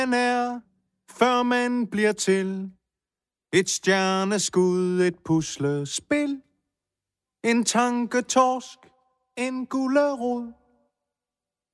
man er, før man bliver til. Et stjerneskud, et puslespil. En tanketorsk, en gulerod.